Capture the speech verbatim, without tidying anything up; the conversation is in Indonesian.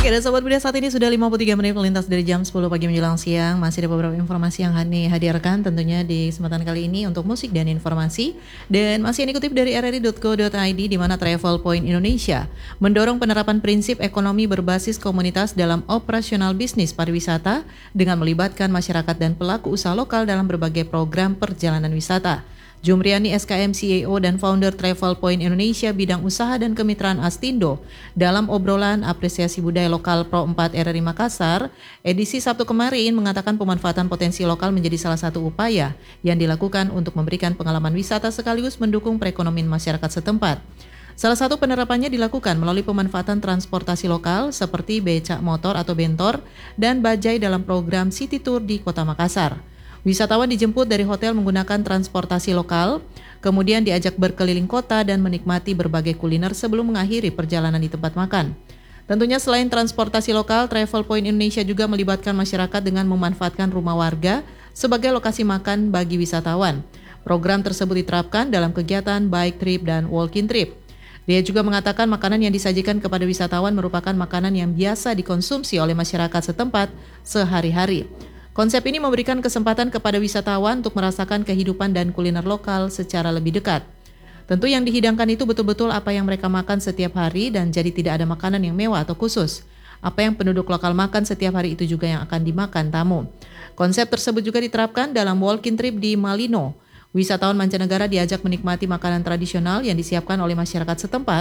Oke, dan Sobat Muda, saat ini sudah lima puluh tiga menit melintas dari jam sepuluh pagi menjelang siang. Masih ada beberapa informasi yang Hani hadirkan tentunya di kesempatan kali ini untuk musik dan informasi. Dan masih yang dikutip dari r r i dot co dot i d di mana Travel Point Indonesia mendorong penerapan prinsip ekonomi berbasis komunitas dalam operasional bisnis pariwisata dengan melibatkan masyarakat dan pelaku usaha lokal dalam berbagai program perjalanan wisata. Jumriani S K M C E O dan founder Travel Point Indonesia bidang usaha dan kemitraan Astindo dalam obrolan apresiasi budaya lokal Pro empat R R I Makassar edisi Sabtu kemarin mengatakan pemanfaatan potensi lokal menjadi salah satu upaya yang dilakukan untuk memberikan pengalaman wisata sekaligus mendukung perekonomian masyarakat setempat. Salah satu penerapannya dilakukan melalui pemanfaatan transportasi lokal seperti becak motor atau bentor dan bajai dalam program City Tour di Kota Makassar. Wisatawan dijemput dari hotel menggunakan transportasi lokal, kemudian diajak berkeliling kota dan menikmati berbagai kuliner sebelum mengakhiri perjalanan di tempat makan. Tentunya selain transportasi lokal, Travel Point Indonesia juga melibatkan masyarakat dengan memanfaatkan rumah warga sebagai lokasi makan bagi wisatawan. Program tersebut diterapkan dalam kegiatan bike trip dan walking trip. Dia juga mengatakan makanan yang disajikan kepada wisatawan merupakan makanan yang biasa dikonsumsi oleh masyarakat setempat sehari-hari. Konsep ini memberikan kesempatan kepada wisatawan untuk merasakan kehidupan dan kuliner lokal secara lebih dekat. Tentu yang dihidangkan itu betul-betul apa yang mereka makan setiap hari dan jadi tidak ada makanan yang mewah atau khusus. Apa yang penduduk lokal makan setiap hari itu juga yang akan dimakan tamu. Konsep tersebut juga diterapkan dalam walking trip di Malino. Wisatawan mancanegara diajak menikmati makanan tradisional yang disiapkan oleh masyarakat setempat